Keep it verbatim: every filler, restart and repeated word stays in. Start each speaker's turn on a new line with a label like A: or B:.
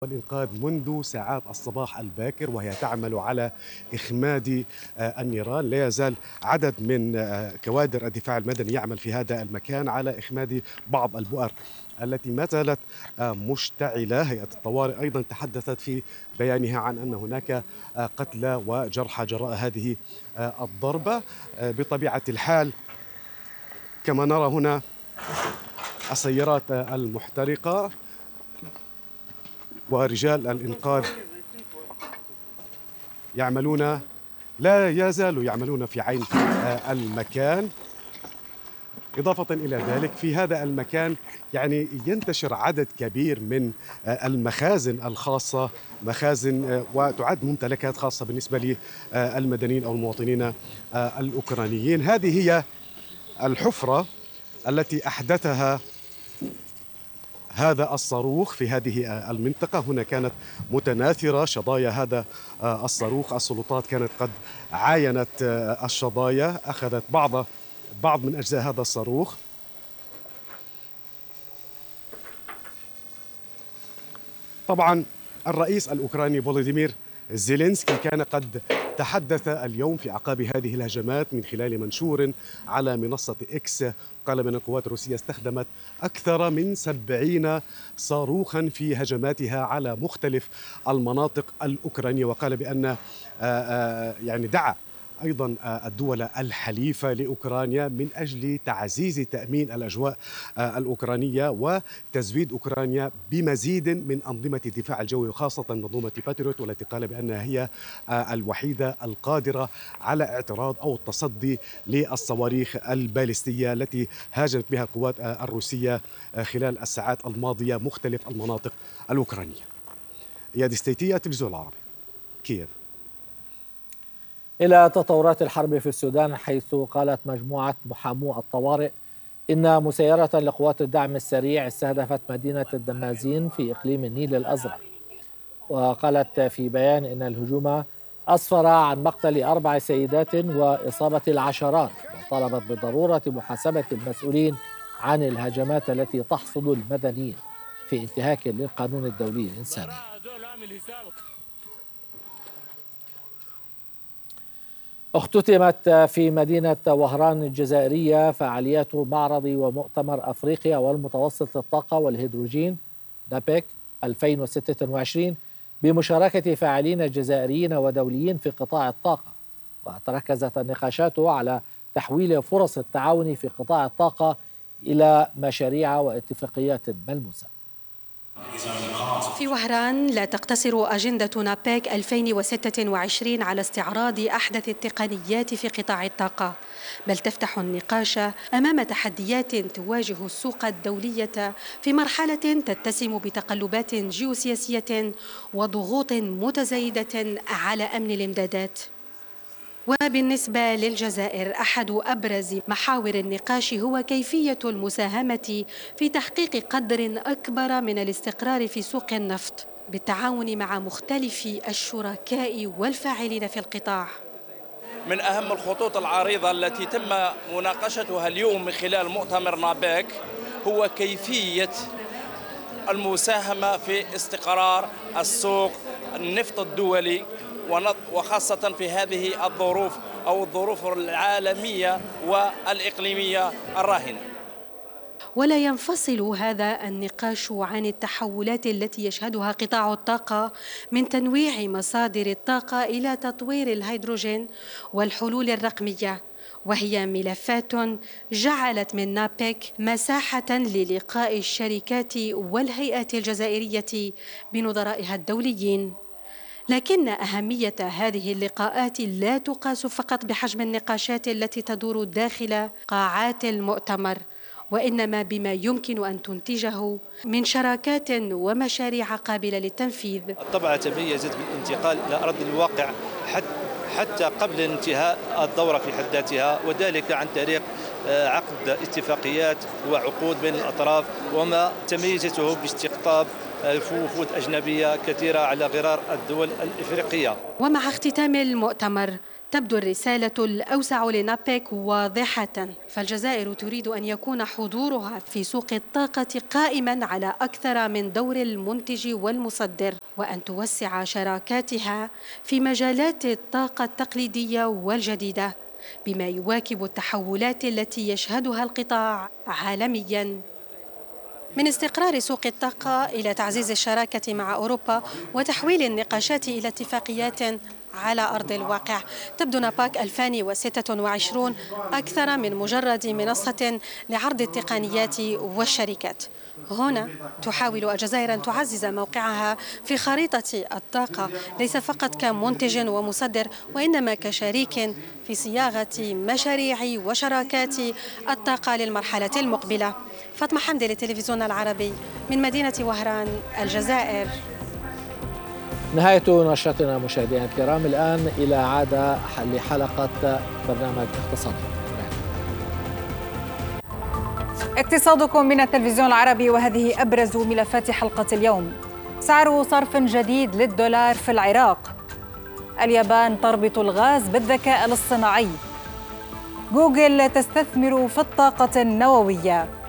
A: والإنقاذ منذ ساعات الصباح الباكر، وهي تعمل على إخماد آه، النيران. لا يزال عدد من آه، كوادر الدفاع المدني يعمل في هذا المكان على إخماد بعض البؤر التي ما زالت آه، مشتعلة. هيئة الطوارئ أيضا تحدثت في بيانها عن أن هناك آه، قتلى وجرحى جراء هذه آه، الضربة. آه، بطبيعة الحال كما نرى هنا السيارات آه، المحترقة ورجال الإنقاذ يعملون، لا يزالوا يعملون في عين آه، المكان. إضافة إلى ذلك في هذا المكان يعني ينتشر عدد كبير من آه، المخازن الخاصة، مخازن آه، وتعد ممتلكات خاصة بالنسبة للمدنيين أو المواطنين آه، الأوكرانيين. هذه هي الحفرة التي أحدثها هذا الصاروخ في هذه المنطقة. هنا كانت متناثرة شظايا هذا الصاروخ. السلطات كانت قد عاينت الشظايا، أخذت بعض بعض من أجزاء هذا الصاروخ. طبعا الرئيس الأوكراني فولوديمير زيلينسكي كان قد تحدث اليوم في أعقاب هذه الهجمات من خلال منشور على منصة إكس. قال بأن القوات الروسية استخدمت أكثر من سبعين صاروخا في هجماتها على مختلف المناطق الأوكرانية، وقال بأن آه، آه، يعني دعا أيضا الدول الحليفة لأوكرانيا من أجل تعزيز تأمين الأجواء الأوكرانية وتزويد أوكرانيا بمزيد من أنظمة الدفاع الجوي، وخاصة منظومة باتريوت، والتي قال بأنها هي الوحيدة القادرة على اعتراض أو التصدي للصواريخ البالستية التي هاجمت بها القوات الروسية خلال الساعات الماضية مختلف المناطق الأوكرانية. إياد ستيتية، التلفزيون العربي، كييف.
B: إلى تطورات الحرب في السودان، حيث قالت مجموعة محامو الطوارئ إن مسيرة لقوات الدعم السريع استهدفت مدينة الدمازين في إقليم النيل الأزرق. وقالت في بيان إن الهجوم أسفر عن مقتل أربع سيدات وإصابة العشرات، وطالبت بضرورة محاسبة المسؤولين عن الهجمات التي تحصد المدنيين في انتهاك للقانون الدولي الإنساني. اختتمت في مدينة وهران الجزائرية فعاليات معرض ومؤتمر أفريقيا والمتوسط للطاقة والهيدروجين نابيك ألفين وستة وعشرين بمشاركة فاعلين جزائريين ودوليين في قطاع الطاقة. وتركزت النقاشات على تحويل فرص التعاون في قطاع الطاقة إلى مشاريع واتفاقيات ملموسة.
C: في وهران لا تقتصر أجندة نابيك ألفين وستة وعشرين على استعراض أحدث التقنيات في قطاع الطاقة، بل تفتح النقاش أمام تحديات تواجه السوق الدولية في مرحلة تتسم بتقلبات جيوسياسية وضغوط متزايدة على أمن الإمدادات. وبالنسبة للجزائر، أحد أبرز محاور النقاش هو كيفية المساهمة في تحقيق قدر أكبر من الاستقرار في سوق النفط بالتعاون مع مختلف الشركاء والفاعلين في القطاع.
D: من أهم الخطوط العريضة التي تم مناقشتها اليوم من خلال مؤتمر نابيك هو كيفية المساهمة في استقرار السوق النفط الدولي، وخاصة في هذه الظروف أو الظروف العالمية والإقليمية الراهنة.
C: ولا ينفصل هذا النقاش عن التحولات التي يشهدها قطاع الطاقة من تنويع مصادر الطاقة إلى تطوير الهيدروجين والحلول الرقمية، وهي ملفات جعلت من نابيك مساحة للقاء الشركات والهيئات الجزائرية بنظرائها الدوليين. لكن أهمية هذه اللقاءات لا تقاس فقط بحجم النقاشات التي تدور داخل قاعات المؤتمر، وإنما بما يمكن أن تنتجه من شراكات ومشاريع قابلة للتنفيذ.
E: الطبعة تميزت بالانتقال إلى أرض الواقع حتى قبل انتهاء الدورة في حد ذاتها، وذلك عن طريق عقد اتفاقيات وعقود بين الأطراف، وما تميزته باستقطاب وفود أجنبية كثيرة على غرار الدول الإفريقية.
C: ومع اختتام المؤتمر تبدو الرسالة الأوسع لنابيك واضحة، فالجزائر تريد أن يكون حضورها في سوق الطاقة قائما على أكثر من دور المنتج والمصدر، وأن توسع شراكاتها في مجالات الطاقة التقليدية والجديدة بما يواكب التحولات التي يشهدها القطاع عالميا. من استقرار سوق الطاقة إلى تعزيز الشراكة مع أوروبا وتحويل النقاشات إلى اتفاقيات على أرض الواقع، تبدو ناباك ألفين وستة وعشرين أكثر من مجرد منصة لعرض التقنيات والشركات. هنا تحاول الجزائر أن تعزز موقعها في خريطة الطاقة ليس فقط كمنتج ومصدر، وإنما كشريك في صياغة مشاريع وشراكات الطاقة للمرحلة المقبلة. فاطمة حمدي للتلفزيون العربي من مدينة وهران، الجزائر.
B: نهاية نشرتنا مشاهدينا الكرام، الآن إلى عادة لحلقة برنامج اقتصادي.
F: اقتصادكم من التلفزيون العربي، وهذه أبرز ملفات حلقة اليوم. سعر صرف جديد للدولار في العراق. اليابان تربط الغاز بالذكاء الاصطناعي. جوجل تستثمر في الطاقة النووية.